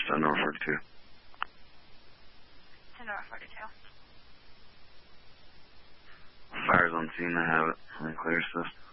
10 North 42. 10 North 42. Fire's on scene, I have it. I'm clear assist.